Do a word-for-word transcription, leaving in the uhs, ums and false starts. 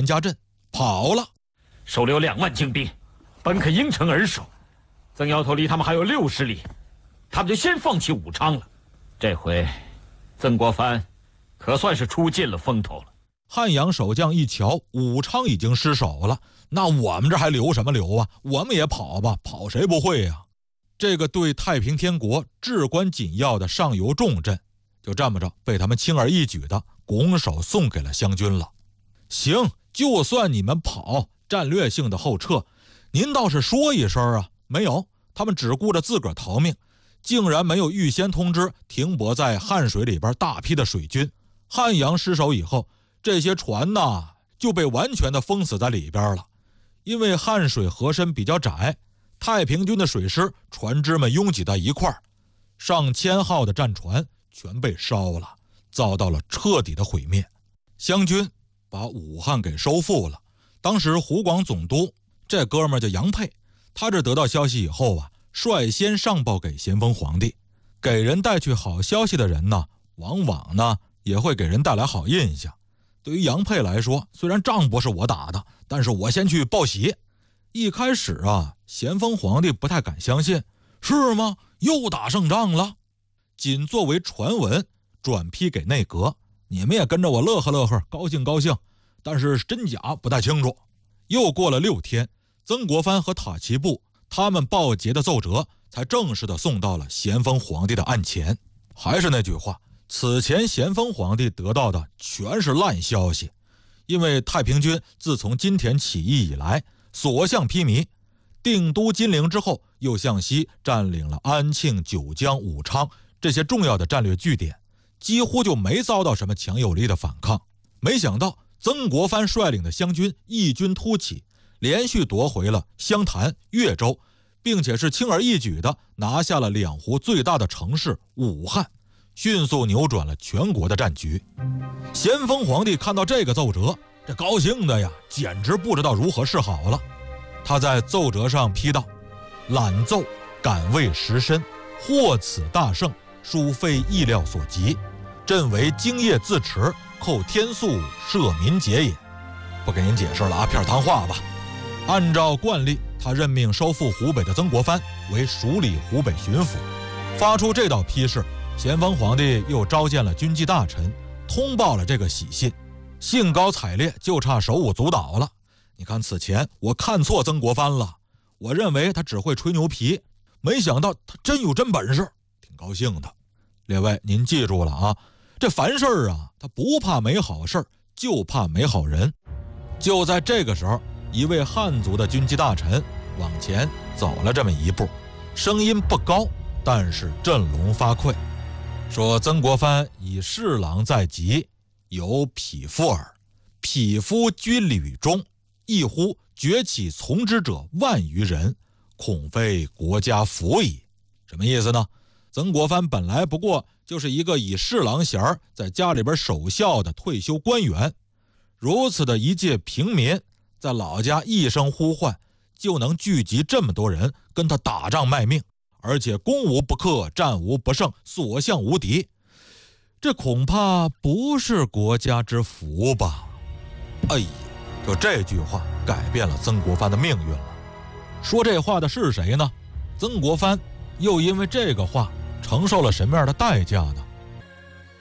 家镇，跑了。 手留两万精兵，本可应城而守。曾姚头离他们还有六十里，他们就先放弃武昌了。这回，曾国藩可算是出尽了风头了。 汉阳守将一瞧，武昌已经失守了，那我们这还留什么留啊？我们也跑吧，跑谁不会呀？这个对太平天国至关紧要的上游重镇，就这么着被他们轻而易举的拱手送给了湘军了。行，就算你们跑，战略性的后撤，您倒是说一声啊！没有，他们只顾着自个儿逃命，竟然没有预先通知停泊在汉水里边大批的水军。汉阳失守以后，这些船呐就被完全的封死在里边了。因为汉水河深比较窄，太平军的水师船只们拥挤在一块儿，上千号的战船全被烧了，遭到了彻底的毁灭。湘军把武汉给收复了。当时湖广总督这哥们儿叫杨沛，他这得到消息以后啊，率先上报给咸丰皇帝。给人带去好消息的人呢，往往呢也会给人带来好印象。对于杨沛来说，虽然仗不是我打的，但是我先去报喜。一开始啊，咸丰皇帝不太敢相信，是吗？又打胜仗了？仅作为传闻转批给内阁，你们也跟着我乐呵乐呵，高兴高兴，但是真假不太清楚。又过了六天，曾国藩和塔奇布他们报捷的奏折才正式的送到了咸丰皇帝的案前。还是那句话，此前咸丰皇帝得到的全是烂消息，因为太平军自从金田起义以来，所向披靡，定都金陵之后，又向西占领了安庆、九江、武昌这些重要的战略据点，几乎就没遭到什么强有力的反抗。没想到曾国藩率领的湘军异军突起，连续夺回了湘潭、岳州，并且是轻而易举地拿下了两湖最大的城市武汉，迅速扭转了全国的战局。咸丰皇帝看到这个奏折，这高兴的呀，简直不知道如何是好了。他在奏折上批道：览奏感谓实深，获此大胜，殊非意料所及，朕为精业自持，扣天数，赦民节也。不给您解释了啊，片谈话吧。按照惯例，他任命收复湖北的曾国藩为署理湖北巡抚。发出这道批示，咸丰皇帝又召见了军机大臣，通报了这个喜信。兴高采烈，就差手舞足蹈了。你看，此前我看错曾国藩了，我认为他只会吹牛皮，没想到他真有真本事，挺高兴的。列位，您记住了啊，这凡事啊，他不怕没好事，就怕没好人。就在这个时候，一位汉族的军机大臣往前走了这么一步，声音不高，但是振聋发聩，说曾国藩以侍郎在即，有匹夫耳，匹夫居旅中，一乎崛起从之者万余人，恐非国家福矣。什么意思呢？曾国藩本来不过就是一个以侍郎衔在家里边守孝的退休官员，如此的一介平民，在老家一声呼唤，就能聚集这么多人跟他打仗卖命，而且攻无不克，战无不胜，所向无敌，这恐怕不是国家之福吧。哎呀，就这句话改变了曾国藩的命运了。说这话的是谁呢？曾国藩又因为这个话承受了什么样的代价呢？